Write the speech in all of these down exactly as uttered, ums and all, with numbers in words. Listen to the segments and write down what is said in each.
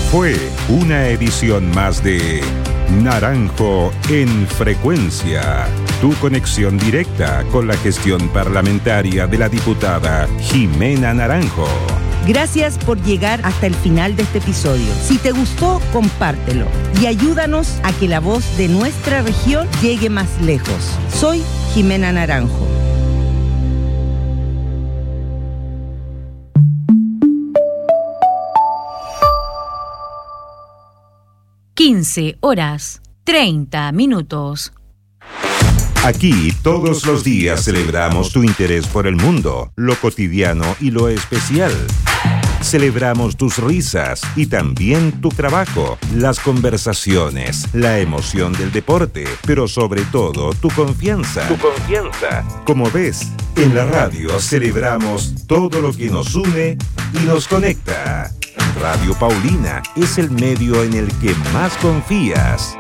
Fue una edición más de Naranjo en Frecuencia, tu conexión directa con la gestión parlamentaria de la diputada Jimena Naranjo. Gracias por llegar hasta el final de este episodio. Si te gustó, compártelo y ayúdanos a que la voz de nuestra región llegue más lejos. Soy Jimena Naranjo. quince horas, treinta minutos. Aquí todos los días celebramos tu interés por el mundo, lo cotidiano y lo especial. Celebramos tus risas y también tu trabajo, las conversaciones, la emoción del deporte, pero sobre todo tu confianza. Tu confianza. Como ves, en la radio celebramos todo lo que nos une y nos conecta. Radio Paulina es el medio en el que más confías.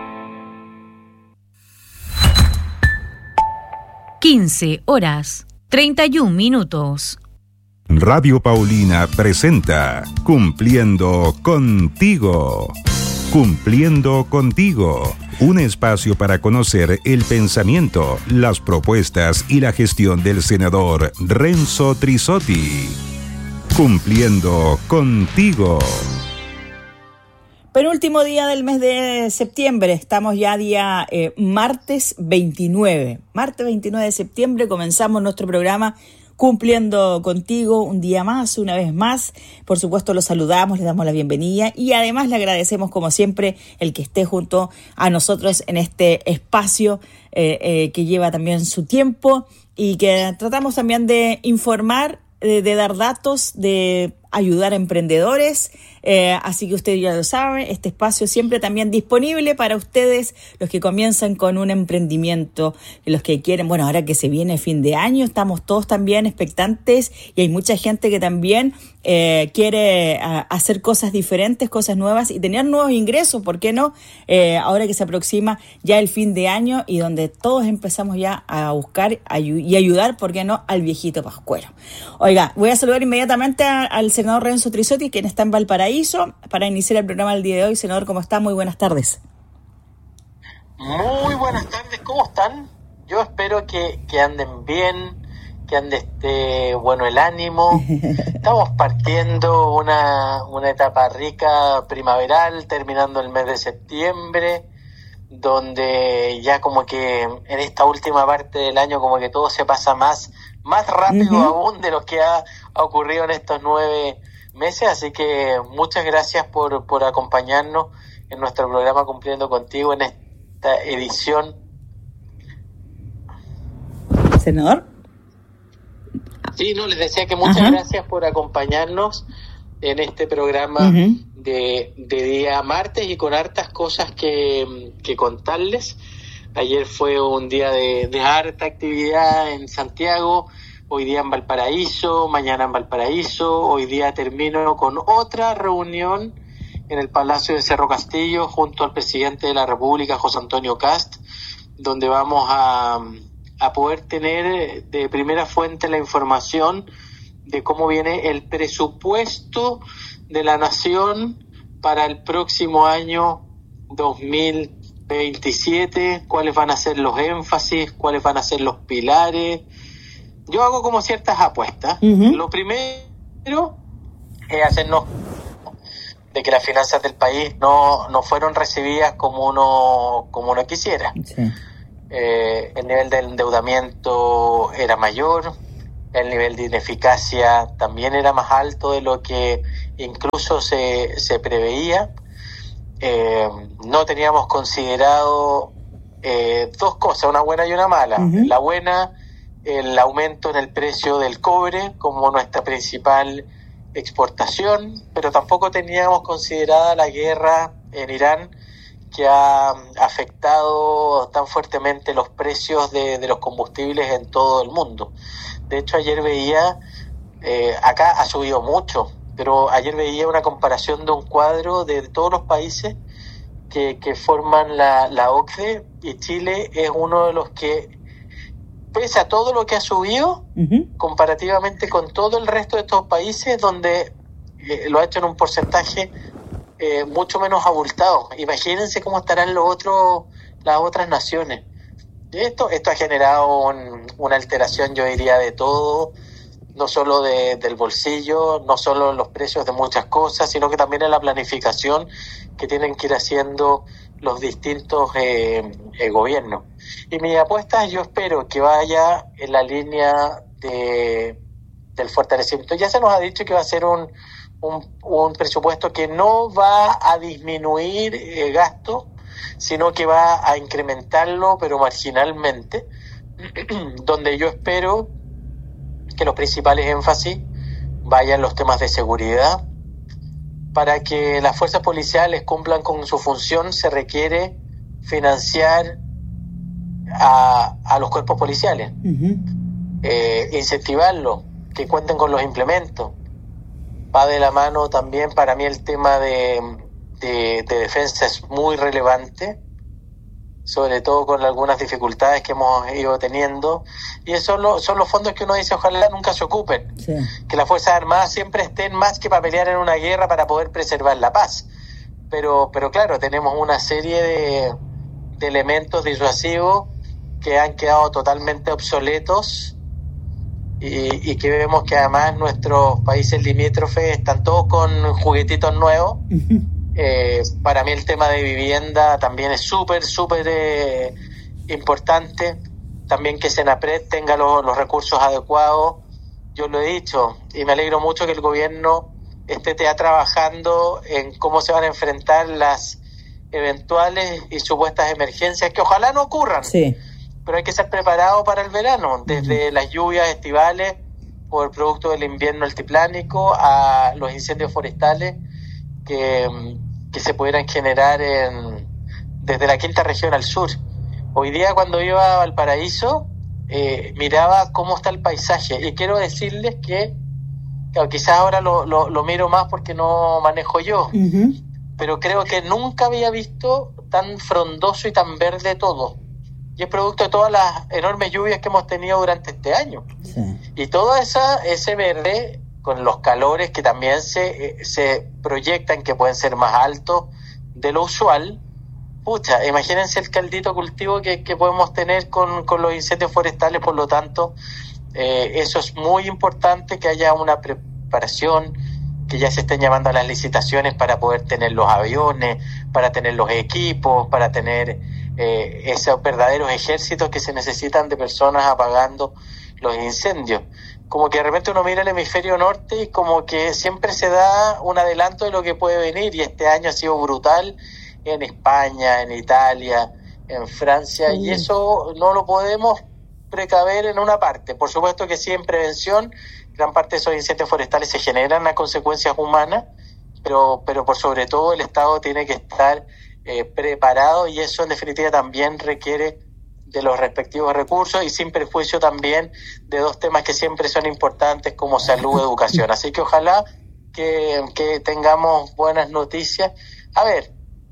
quince horas, treinta y un minutos. Radio Paulina presenta Cumpliendo Contigo. Cumpliendo Contigo. Un espacio para conocer el pensamiento, las propuestas y la gestión del senador Renzo Trizzotti. Cumpliendo Contigo. Penúltimo día del mes de septiembre, estamos ya día eh, martes veintinueve. Martes veintinueve de septiembre comenzamos nuestro programa Cumpliendo Contigo, un día más, una vez más. Por supuesto los saludamos, les damos la bienvenida y además le agradecemos como siempre el que esté junto a nosotros en este espacio eh, eh, que lleva también su tiempo y que tratamos también de informar, de, de dar datos, de ayudar a emprendedores, eh, así que usted ya lo sabe, este espacio siempre también disponible para ustedes, los que comienzan con un emprendimiento, los que quieren, bueno, ahora que se viene fin de año, estamos todos también expectantes y hay mucha gente que también eh, quiere a, hacer cosas diferentes, cosas nuevas y tener nuevos ingresos, ¿por qué no? Eh, ahora que se aproxima ya el fin de año y donde todos empezamos ya a buscar ayu- y ayudar, ¿por qué no?, al viejito pascuero. Oiga, voy a saludar inmediatamente a, al senador Renzo Trizzotti, quien está en Valparaíso, para iniciar el programa del día de hoy. Senador, ¿cómo está? Muy buenas tardes. Muy buenas tardes, ¿cómo están? Yo espero que, que anden bien, que ande este, bueno el ánimo. Estamos partiendo una, una etapa rica primaveral, terminando el mes de septiembre, donde ya como que en esta última parte del año como que todo se pasa más, más rápido uh-huh. aún de lo que ha, ha ocurrido en estos nueve meses, así que muchas gracias por, por acompañarnos en nuestro programa Cumpliendo Contigo en esta edición. Senador. Sí, no, les decía que muchas uh-huh. gracias por acompañarnos en este programa uh-huh. de, de día martes y con hartas cosas que, que contarles. Ayer fue un día de, de harta actividad en Santiago, hoy día en Valparaíso, mañana en Valparaíso, hoy día termino con otra reunión en el Palacio de Cerro Castillo junto al presidente de la República, José Antonio Kast, donde vamos a, a poder tener de primera fuente la información de cómo viene el presupuesto de la Nación para el próximo año dos mil veintisiete, cuáles van a ser los énfasis, cuáles van a ser los pilares. Yo hago como ciertas apuestas. Uh-huh. Lo primero es hacernos de que las finanzas del país no, no fueron recibidas como uno, como uno quisiera. Sí. Eh, el nivel de endeudamiento era mayor, el nivel de ineficacia también era más alto de lo que incluso se, se preveía. Eh, no teníamos considerado eh, dos cosas, una buena y una mala. Uh-huh. La buena, el aumento en el precio del cobre como nuestra principal exportación, pero tampoco teníamos considerada la guerra en Irán, que ha afectado tan fuertemente los precios de, de los combustibles en todo el mundo. De hecho, ayer veía, eh, acá ha subido mucho, pero ayer veía una comparación de un cuadro de todos los países que, que forman la, la O C D E, y Chile es uno de los que, pese a todo lo que ha subido, uh-huh. comparativamente con todo el resto de estos países, donde eh, lo ha hecho en un porcentaje eh, mucho menos abultados. Imagínense cómo estarán los otros, las otras naciones. Y esto, esto ha generado un, una alteración, yo diría, de todo, no solo de, del bolsillo, no solo en los precios de muchas cosas, sino que también en la planificación que tienen que ir haciendo los distintos eh, eh, gobiernos. Y mi apuesta, yo espero que vaya en la línea de, del fortalecimiento. Ya se nos ha dicho que va a ser un, un, un presupuesto que no va a disminuir eh, gasto, sino que va a incrementarlo, pero marginalmente, donde yo espero que los principales énfasis vayan los temas de seguridad. Para que las fuerzas policiales cumplan con su función se requiere financiar a, a los cuerpos policiales, uh-huh. eh, incentivarlos, que cuenten con los implementos. Va de la mano también, para mí el tema de, de, de defensa es muy relevante, sobre todo con algunas dificultades que hemos ido teniendo, y esos son, lo, son los fondos que uno dice ojalá nunca se ocupen, sí. Que las Fuerzas Armadas siempre estén más que para pelear en una guerra para poder preservar la paz, pero pero claro, tenemos una serie de, de elementos disuasivos que han quedado totalmente obsoletos y, y que vemos que además nuestros países limítrofes están todos con juguetitos nuevos. Eh, para mí el tema de vivienda también es súper, súper eh, importante. También que Senapred tenga los, los recursos adecuados. Yo lo he dicho y me alegro mucho que el gobierno esté ya trabajando en cómo se van a enfrentar las eventuales y supuestas emergencias que ojalá no ocurran. Sí. Pero hay que ser preparado para el verano, desde uh-huh. las lluvias estivales por producto del invierno altiplánico a los incendios forestales que... que se pudieran generar en, desde la quinta región al sur. Hoy día cuando iba a Valparaíso eh, miraba cómo está el paisaje y quiero decirles que claro, quizás ahora lo, lo, lo miro más porque no manejo yo, uh-huh. pero creo que nunca había visto tan frondoso y tan verde todo, y es producto de todas las enormes lluvias que hemos tenido durante este año. Sí. Y todo esa, ese verde con los calores que también se, se proyectan que pueden ser más altos de lo usual, pucha, imagínense el caldito cultivo que, que podemos tener con, con los incendios forestales. Por lo tanto, eh, eso es muy importante, que haya una preparación, que ya se estén llamando a las licitaciones para poder tener los aviones, para tener los equipos, para tener eh, esos verdaderos ejércitos que se necesitan de personas apagando los incendios. Como que de repente uno mira el hemisferio norte y como que siempre se da un adelanto de lo que puede venir, y este año ha sido brutal en España, en Italia, en Francia, sí. Y eso no lo podemos precaver en una parte. Por supuesto que sí, en prevención, gran parte de esos incendios forestales se generan a consecuencias humanas, pero, pero por sobre todo el Estado tiene que estar eh, preparado, y eso en definitiva también requiere de los respectivos recursos, y sin perjuicio también de dos temas que siempre son importantes como salud y educación. Así que ojalá que, que tengamos buenas noticias. A ver,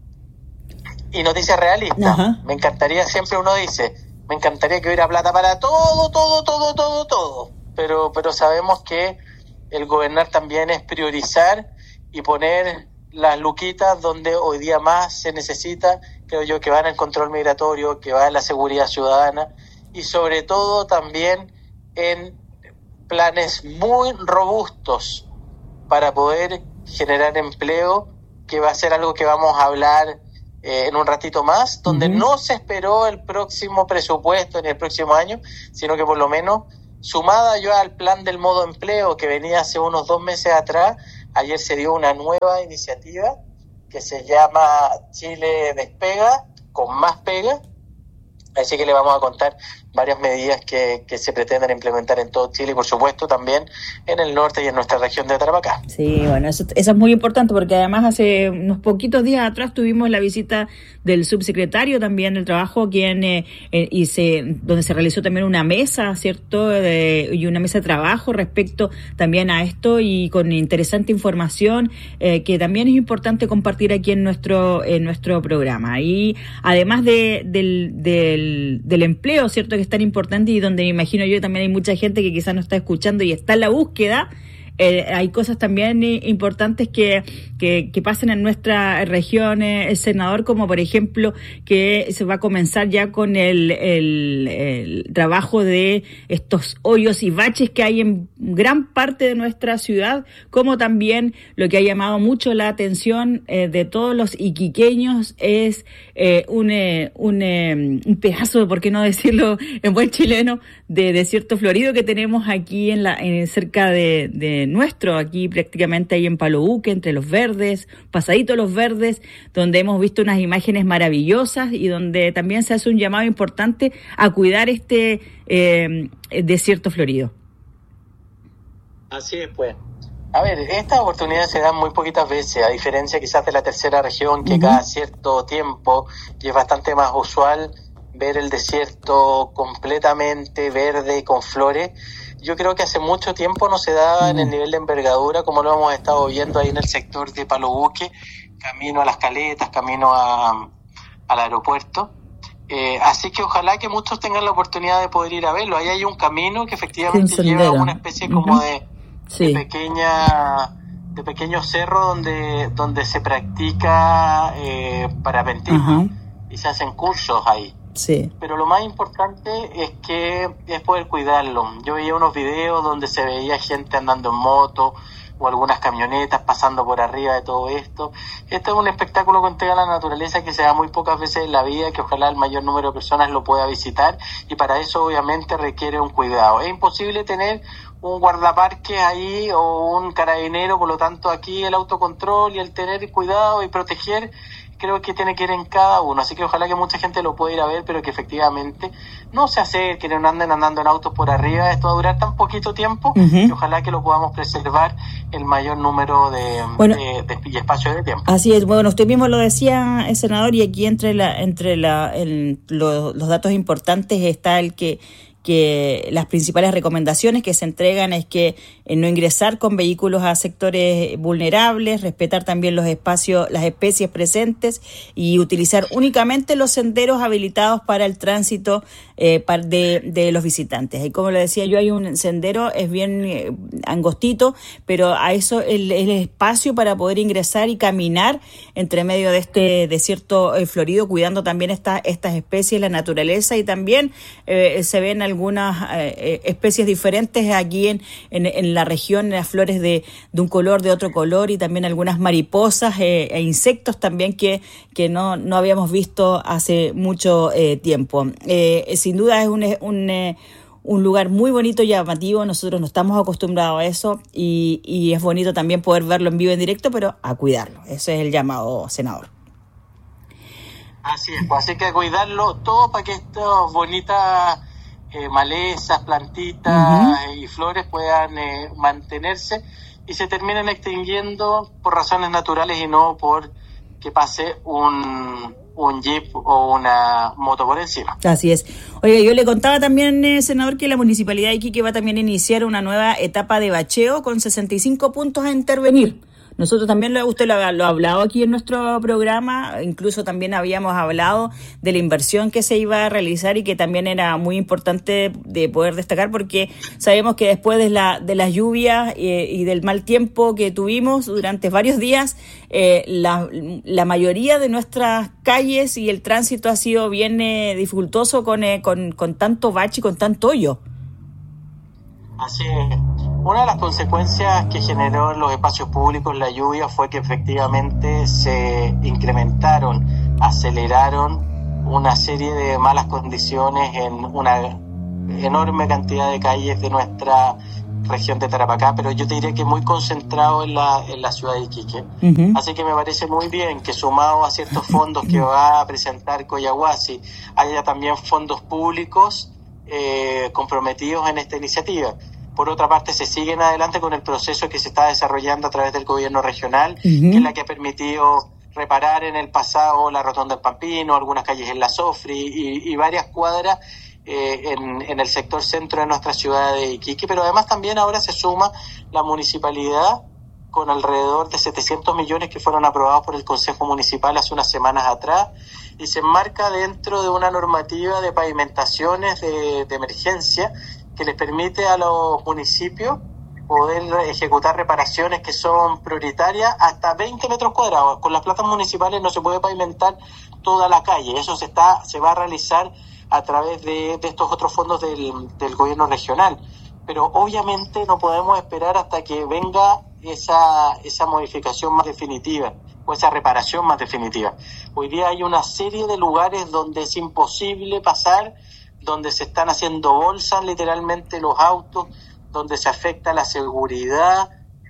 y noticias realistas. Uh-huh. Me encantaría, siempre uno dice, me encantaría que hubiera plata para todo, todo, todo, todo, todo. Pero, pero sabemos que el gobernar también es priorizar y poner las luquitas donde hoy día más se necesita. Creo yo que va en el control migratorio, que va en la seguridad ciudadana, y sobre todo también en planes muy robustos para poder generar empleo, que va a ser algo que vamos a hablar eh, en un ratito más, donde uh-huh. no se esperó el próximo presupuesto ni el próximo año, sino que por lo menos, sumada yo al plan del modo empleo que venía hace unos dos meses atrás, ayer se dio una nueva iniciativa que se llama Chile Despega, con más pega. Así que le vamos a contar varias medidas que, que se pretenden implementar en todo Chile y, por supuesto, también en el norte y en nuestra región de Tarapacá. Sí, bueno, eso, eso es muy importante, porque además hace unos poquitos días atrás tuvimos la visita del subsecretario también del Trabajo, quien eh, eh, y se, donde se realizó también una mesa, ¿cierto? De, y una mesa de trabajo respecto también a esto, y con interesante información eh, que también es importante compartir aquí en nuestro en nuestro programa. Y además de, del, del del empleo, ¿cierto?, que es tan importante, y donde me imagino yo también hay mucha gente que quizás no está escuchando y está en la búsqueda, eh, hay cosas también importantes que, que, que pasan en nuestra región, eh, el senador, como por ejemplo que se va a comenzar ya con el, el, el trabajo de estos hoyos y baches que hay en gran parte de nuestra ciudad, como también lo que ha llamado mucho la atención eh, de todos los iquiqueños es eh, un, eh, un, eh, un pedazo, por qué no decirlo en buen chileno, de desierto florido que tenemos aquí en la en, cerca de, de nuestro, aquí prácticamente ahí en Palohuque, entre los verdes, pasadito los verdes, donde hemos visto unas imágenes maravillosas y donde también se hace un llamado importante a cuidar este eh, desierto florido. Así es, pues. A ver, estas oportunidades se dan muy poquitas veces, a diferencia quizás de la tercera región, que uh-huh. cada cierto tiempo, y es bastante más usual ver el desierto completamente verde con flores. Yo creo que hace mucho tiempo no se daba uh-huh. en el nivel de envergadura como lo hemos estado viendo ahí en el sector de Palohuque, camino a las Caletas, camino a, al aeropuerto. Eh, así que ojalá que muchos tengan la oportunidad de poder ir a verlo. Ahí hay un camino que efectivamente lleva una especie como uh-huh. de, sí. de pequeña de pequeño cerro donde donde se practica eh, parapentismo uh-huh. y se hacen cursos ahí. Sí. Pero lo más importante es que es poder cuidarlo. Yo veía unos videos donde se veía gente andando en moto o algunas camionetas pasando por arriba de todo esto. Este es un espectáculo que entrega la naturaleza que se da muy pocas veces en la vida, que ojalá el mayor número de personas lo pueda visitar, y para eso obviamente requiere un cuidado. Es imposible tener un guardaparques ahí o un carabinero, por lo tanto aquí el autocontrol y el tener cuidado y proteger creo que tiene que ir en cada uno, así que ojalá que mucha gente lo pueda ir a ver, pero que efectivamente no se acerquen, no anden andando en autos por arriba. Esto va a durar tan poquito tiempo uh-huh. y ojalá que lo podamos preservar el mayor número de, bueno, de, de, de espacio de tiempo. Así es, bueno, usted mismo lo decía, el senador, y aquí entre la entre la el, lo, los datos importantes está el que que las principales recomendaciones que se entregan es que eh, no ingresar con vehículos a sectores vulnerables, respetar también los espacios, las especies presentes y utilizar únicamente los senderos habilitados para el tránsito eh, para de, de los visitantes. Y como le decía yo, hay un sendero, es bien eh, angostito, pero a eso el, el espacio para poder ingresar y caminar entre medio de este desierto eh, florido, cuidando también esta, estas especies, la naturaleza, y también eh, se ven algunas algunas eh, especies diferentes aquí en, en, en la región, las flores de, de un color, de otro color, y también algunas mariposas eh, e insectos también que, que no, no habíamos visto hace mucho eh, tiempo. Eh, sin duda es un, un, eh, un lugar muy bonito y llamativo. Nosotros no estamos acostumbrados a eso y, y es bonito también poder verlo en vivo, en directo, pero a cuidarlo. Ese es el llamado, senador. Así es, pues, así que cuidarlo todo para que estas bonitas eh, malezas, plantitas uh-huh. y flores puedan eh, mantenerse y se terminen extinguiendo por razones naturales y no por que pase un, un jeep o una moto por encima. Así es. Oye, yo le contaba también, eh, senador, que la Municipalidad de Iquique va también a iniciar una nueva etapa de bacheo con sesenta y cinco puntos a intervenir. Nosotros también, lo, usted lo, lo ha hablado aquí en nuestro programa, incluso también habíamos hablado de la inversión que se iba a realizar y que también era muy importante de poder destacar, porque sabemos que después de la de las lluvias eh, y del mal tiempo que tuvimos durante varios días, eh, la, la mayoría de nuestras calles y el tránsito ha sido bien eh, dificultoso con, eh, con, con tanto bache y con tanto hoyo. Así es. Una de las consecuencias que generó en los espacios públicos la lluvia fue que efectivamente se incrementaron, aceleraron una serie de malas condiciones en una enorme cantidad de calles de nuestra región de Tarapacá, pero yo te diría que muy concentrado en la, en la ciudad de Iquique. Uh-huh. Así que me parece muy bien que, sumado a ciertos fondos que va a presentar Coyahuasi, haya también fondos públicos eh, comprometidos en esta iniciativa. Por otra parte, se siguen adelante con el proceso que se está desarrollando a través del gobierno regional, uh-huh. que es la que ha permitido reparar en el pasado la Rotonda del Pampino, algunas calles en la Sofri y, y varias cuadras eh, en, en el sector centro de nuestra ciudad de Iquique. Pero además también ahora se suma la municipalidad con alrededor de setecientos millones que fueron aprobados por el Consejo Municipal hace unas semanas atrás, y se enmarca dentro de una normativa de pavimentaciones de, de emergencia que les permite a los municipios poder ejecutar reparaciones que son prioritarias hasta veinte metros cuadrados. Con las plazas municipales no se puede pavimentar toda la calle, eso se está se va a realizar a través de, de estos otros fondos del, del gobierno regional. Pero obviamente no podemos esperar hasta que venga esa, esa modificación más definitiva o esa reparación más definitiva. Hoy día hay una serie de lugares donde es imposible pasar, donde se están haciendo bolsas literalmente los autos, donde se afecta la seguridad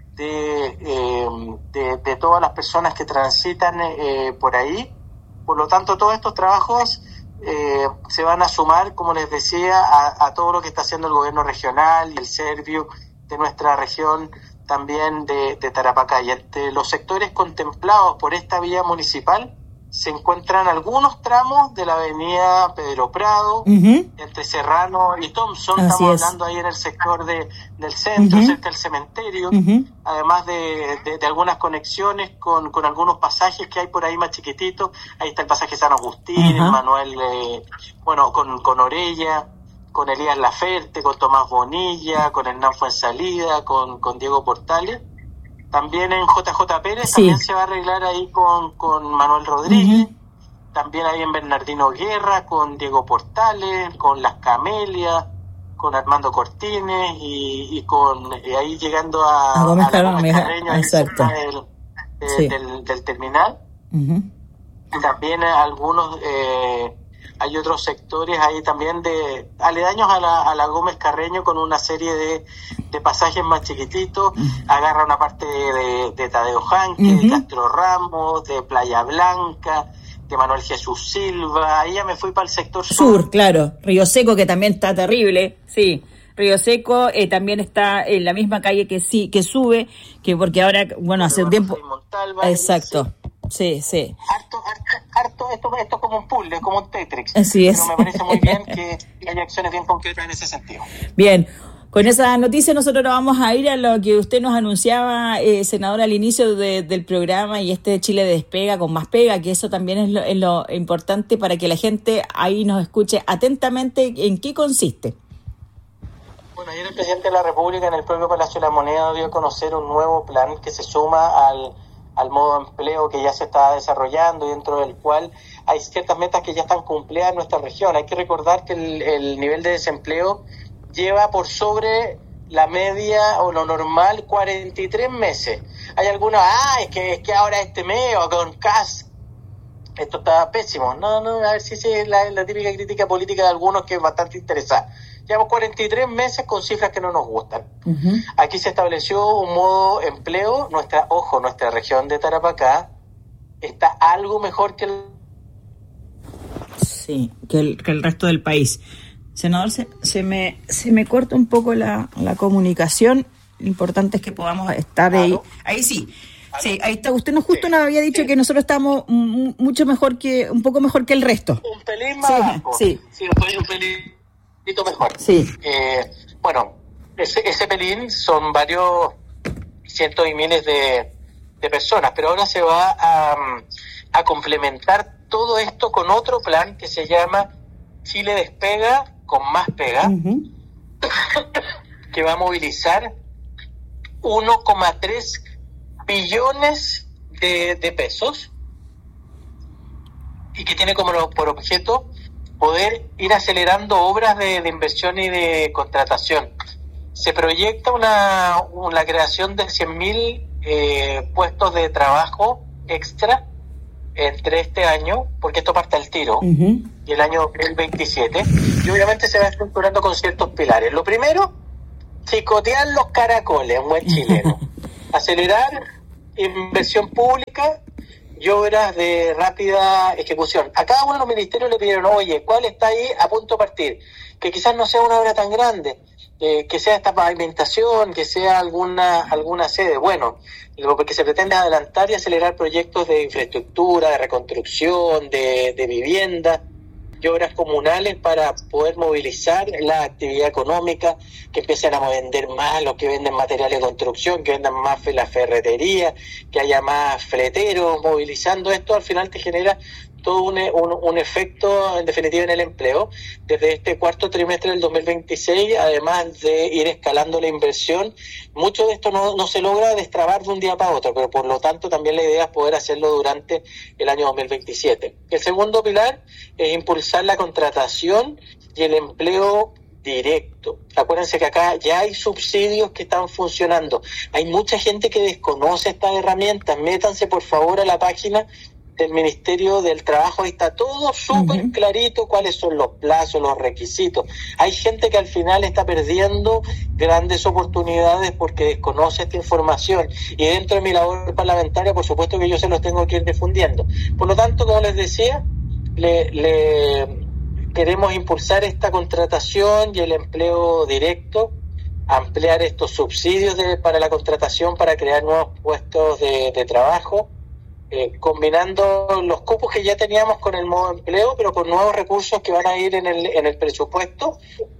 de, eh, de, de todas las personas que transitan eh, por ahí. Por lo tanto, todos estos trabajos eh, se van a sumar, como les decía, a, a todo lo que está haciendo el gobierno regional y el Serviu de nuestra región, también de, de Tarapacá. Y entre los sectores contemplados por esta vía municipal se encuentran algunos tramos de la avenida Pedro Prado, uh-huh. entre Serrano y Thompson. Así estamos es. Hablando ahí en el sector de, del centro, uh-huh. cerca del cementerio, uh-huh. además de, de, de algunas conexiones con, con algunos pasajes que hay por ahí más chiquititos. Ahí está el pasaje San Agustín, uh-huh. Manuel, eh, bueno, con, con Orella, con Elías Laferte, con Tomás Bonilla, con Hernán Fuensalida, con, con Diego Portales. También en J J Pérez, sí. también se va a arreglar ahí con, con Manuel Rodríguez, uh-huh. también ahí en Bernardino Guerra, con Diego Portales, con Las Camelias, con Armando Cortines y, y con y ahí llegando a, a Gómez Carreño, exacto. Del, de, sí. del, del terminal. Uh-huh. Y también algunos, eh, hay otros sectores ahí también de aledaños a la, a la Gómez Carreño con una serie de, de pasajes más chiquititos. Uh-huh. Agarra una parte de, de Tadeo Janque, uh-huh. de Castro Ramos, de Playa Blanca, de Manuel Jesús Silva. Ahí ya me fui para el sector sur. Sur, claro. Río Seco, que también está terrible, sí. Río Seco eh, también está en la misma calle que sí que sube, que porque ahora, bueno, hace un tiempo... Montalva, exacto. Sí, sí. Harto, harto, harto esto, esto es como un puzzle, es como un Tetris. Así es. Pero me parece muy bien que haya acciones bien concretas en ese sentido. Bien, con esa noticia nosotros nos vamos a ir a lo que usted nos anunciaba, eh, senador, al inicio de, del programa, y este Chile despega con más pega, que eso también es lo, es lo importante para que la gente ahí nos escuche atentamente en qué consiste. Bueno, ayer el presidente de la República en el propio Palacio de la Moneda dio a conocer un nuevo plan que se suma al al modo de empleo que ya se está desarrollando y dentro del cual hay ciertas metas que ya están cumplidas en nuestra región. Hay que recordar que el, el nivel de desempleo lleva por sobre la media o lo normal cuarenta y tres meses. Hay algunos, ah, es que, es que ahora este mes o con C A S, esto está pésimo. No, no, a ver si sí, es la, la típica crítica política de algunos que es bastante interesada. Llevamos cuarenta y tres meses con cifras que no nos gustan. Uh-huh. Aquí se estableció un modo empleo. Nuestra, ojo, nuestra región de Tarapacá está algo mejor que el... Sí, que el, que el resto del país. Senador, se, se me se me corta un poco la, la comunicación. Lo importante es que podamos estar ahí. ¿Aló? Ahí sí. ¿Aló? Sí, ahí está. Usted nos justo sí, nos había dicho sí. que nosotros estamos m- mucho mejor que, un poco mejor que el resto. Un pelín más. Sí, sí. sí un pelín, un pelín. Mejor. Sí. Eh, bueno, ese, ese pelín son varios cientos y miles de, de personas, pero ahora se va a, a complementar todo esto con otro plan que se llama Chile Despega con más pega, uh-huh. que va a movilizar uno coma tres billones de, de pesos y que tiene como por objeto poder ir acelerando obras de, de inversión y de contratación. Se proyecta una, una creación de cien mil eh, puestos de trabajo extra entre este año, porque esto parte al tiro, uh-huh. y el año dos mil veintisiete, y obviamente se va estructurando con ciertos pilares. Lo primero, chicotear los caracoles, un buen chileno. Acelerar inversión pública y obras de rápida ejecución. A cada uno de los ministerios le pidieron, oye, ¿cuál está ahí a punto de partir? Que quizás no sea una obra tan grande, eh, que sea esta pavimentación, que sea alguna alguna sede. Bueno, lo que se pretende es adelantar y acelerar proyectos de infraestructura, de reconstrucción, de, de vivienda y obras comunales para poder movilizar la actividad económica, que empiecen a vender más los que venden materiales de construcción, que vendan más la ferretería, que haya más fleteros movilizando esto. Al final te genera todo un, un, un efecto, en definitiva, en el empleo. Desde este cuarto trimestre del dos mil veintiséis, además de ir escalando la inversión, mucho de esto no, no se logra destrabar de un día para otro, pero por lo tanto también la idea es poder hacerlo durante el año dos mil veintisiete. El segundo pilar es impulsar la contratación y el empleo directo. Acuérdense que acá ya hay subsidios que están funcionando. Hay mucha gente que desconoce estas herramientas. Métanse por favor a la página del Ministerio del Trabajo, ahí está todo súper uh-huh. clarito, cuáles son los plazos, los requisitos. Hay gente que al final está perdiendo grandes oportunidades porque desconoce esta información, y dentro de mi labor parlamentaria, por supuesto que yo se los tengo que ir difundiendo. Por lo tanto, como les decía, le, le queremos impulsar esta contratación y el empleo directo, ampliar estos subsidios de, para la contratación, para crear nuevos puestos de, de trabajo, eh, combinando los cupos que ya teníamos con el modo empleo, pero con nuevos recursos que van a ir en el, en el presupuesto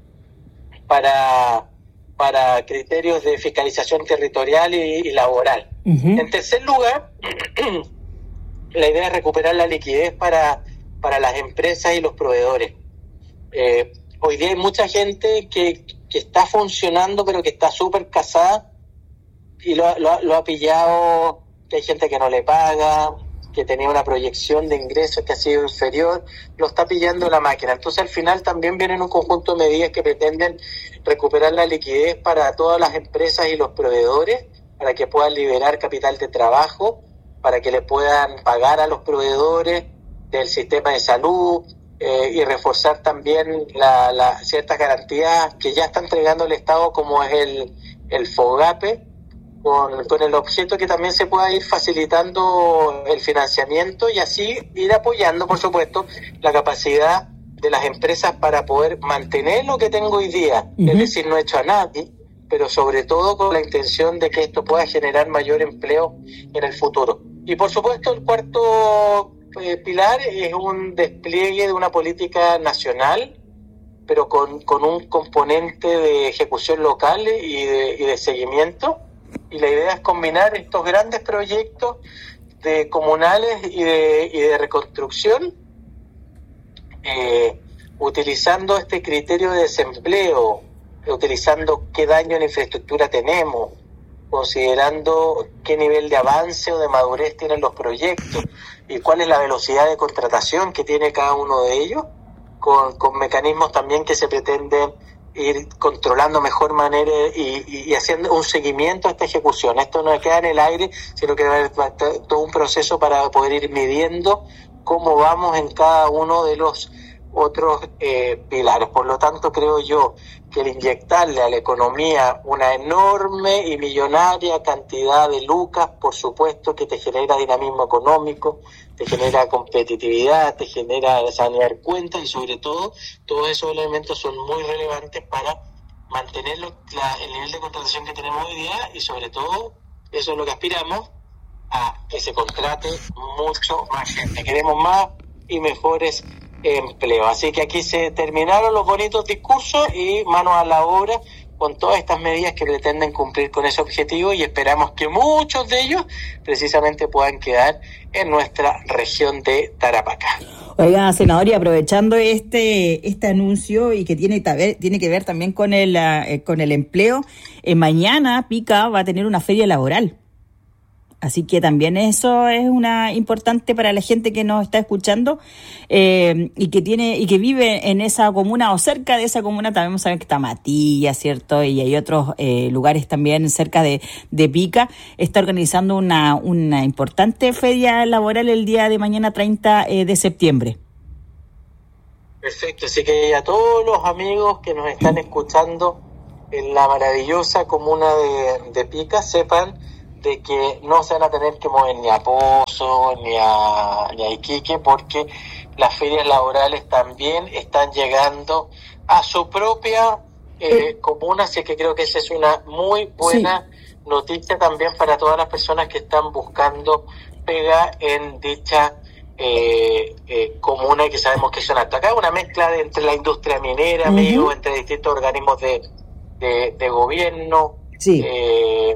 para, para criterios de fiscalización territorial y, y laboral. Uh-huh. En tercer lugar, la idea es recuperar la liquidez para, para las empresas y los proveedores. Eh, hoy día hay mucha gente que, que está funcionando, pero que está súper casada y lo, lo, lo ha pillado, que hay gente que no le paga, que tenía una proyección de ingresos que ha sido inferior, lo está pillando la máquina. Entonces al final también vienen un conjunto de medidas que pretenden recuperar la liquidez para todas las empresas y los proveedores, para que puedan liberar capital de trabajo, para que le puedan pagar a los proveedores del sistema de salud, Eh, y reforzar también la, la ciertas garantías que ya está entregando el Estado, como es el, el FOGAPE, con, con el objeto que también se pueda ir facilitando el financiamiento y así ir apoyando, por supuesto, la capacidad de las empresas para poder mantener lo que tengo hoy día, uh-huh. es decir, no he hecho a nadie, pero sobre todo con la intención de que esto pueda generar mayor empleo en el futuro. Y por supuesto, el cuarto Eh, pilar es un despliegue de una política nacional, pero con, con un componente de ejecución local y de, y de seguimiento, y la idea es combinar estos grandes proyectos de comunales y de, y de reconstrucción, eh, utilizando este criterio de desempleo, utilizando qué daño en infraestructura tenemos, considerando qué nivel de avance o de madurez tienen los proyectos y cuál es la velocidad de contratación que tiene cada uno de ellos, con, con mecanismos también que se pretenden ir controlando mejor manera y, y, y haciendo un seguimiento a esta ejecución. Esto no queda en el aire, sino que va a haber todo un proceso para poder ir midiendo cómo vamos en cada uno de los otros eh, pilares. Por lo tanto, creo yo que el inyectarle a la economía una enorme y millonaria cantidad de lucas, por supuesto que te genera dinamismo económico, te genera competitividad, te genera sanear cuentas y sobre todo, todos esos elementos son muy relevantes para mantener lo, la, el nivel de contratación que tenemos hoy día y sobre todo, eso es lo que aspiramos, a que se contrate mucho más gente. Queremos más y mejores empleo. Así que aquí se terminaron los bonitos discursos y manos a la obra con todas estas medidas que pretenden cumplir con ese objetivo, y esperamos que muchos de ellos precisamente puedan quedar en nuestra región de Tarapacá. Oiga, senador, y aprovechando este este anuncio y que tiene, tiene que ver también con el, uh, con el empleo, eh, mañana Pica va a tener una feria laboral. Así que también eso es una importante para la gente que nos está escuchando eh, y que tiene y que vive en esa comuna o cerca de esa comuna. También saben que está Matilla, ¿cierto? Y hay otros eh, lugares también cerca de, de Pica. Está organizando una, una importante feria laboral el día de mañana, treinta de septiembre. Perfecto, así que a todos los amigos que nos están escuchando en la maravillosa comuna de, de Pica, sepan de que no se van a tener que mover ni a Pozo, ni a, ni a Iquique, porque las ferias laborales también están llegando a su propia eh, comuna, así que creo que esa es una muy buena sí. noticia también para todas las personas que están buscando pega en dicha eh, eh, comuna, y que sabemos que son hasta acá una mezcla de, entre la industria minera, uh-huh. amigo, entre distintos organismos de, de, de gobierno, sí. eh,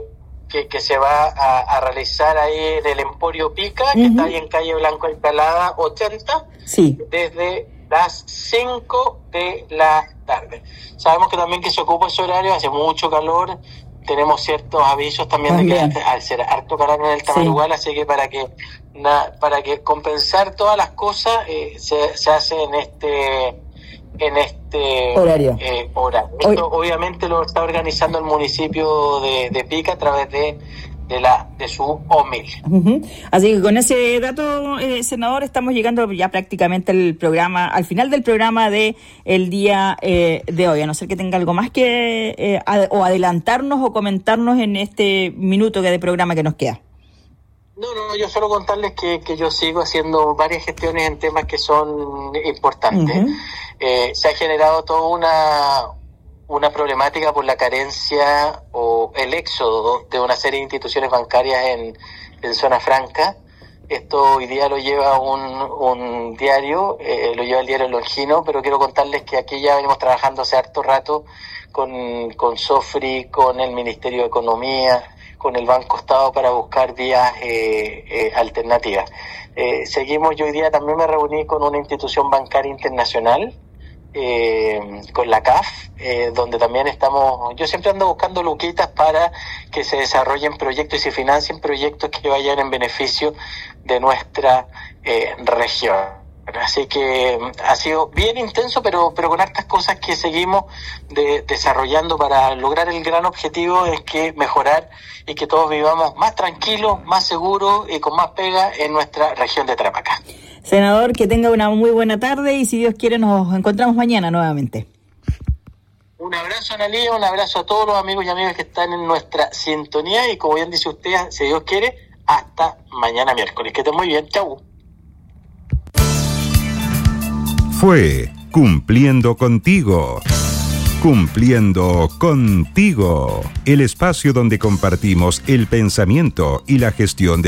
que, que se va a, a realizar ahí en el Emporio Pica, uh-huh. que está ahí en calle Blanco Encalada ochenta, sí. desde las cinco de la tarde. Sabemos que también que se ocupa ese horario, hace mucho calor, tenemos ciertos avisos también, también. de que al ser harto calor en el Tamarugal, sí. así que para que na, para que compensar todas las cosas eh, se, se hace en este en este horario. Eh, horario. Esto Hoy... obviamente lo está organizando el municipio de, de Pica a través de de la de su O M I L. Uh-huh. Así que con ese dato, eh, senador, estamos llegando ya prácticamente al programa, al final del programa de el día eh, de hoy, a no ser que tenga algo más que eh, ad, o adelantarnos o comentarnos en este minuto que de programa que nos queda. No, no, yo solo contarles que, que yo sigo haciendo varias gestiones en temas que son importantes. Uh-huh. Eh, se ha generado toda una una problemática por la carencia o el éxodo de una serie de instituciones bancarias en, en zona franca. Esto hoy día lo lleva un, un diario, eh, lo lleva el diario Longino, pero quiero contarles que aquí ya venimos trabajando hace harto rato con, con Sofri, con el Ministerio de Economía, con el Banco Estado para buscar vías eh, eh, alternativas. Eh, seguimos, yo hoy día también me reuní con una institución bancaria internacional, Eh, con la C A F, eh, donde también estamos, yo siempre ando buscando luquitas para que se desarrollen proyectos y se financien proyectos que vayan en beneficio de nuestra eh, región. Así que ha sido bien intenso, pero pero con hartas cosas que seguimos de, desarrollando para lograr el gran objetivo, es que mejorar y que todos vivamos más tranquilos, más seguros y con más pega en nuestra región de Tarapacá. Senador, que tenga una muy buena tarde y si Dios quiere nos encontramos mañana nuevamente. Un abrazo, Analía, un abrazo a todos los amigos y amigas que están en nuestra sintonía y como bien dice usted, si Dios quiere, hasta mañana miércoles. Que estén muy bien, chau. Fue Cumpliendo Contigo. Cumpliendo Contigo. El espacio donde compartimos el pensamiento y la gestión de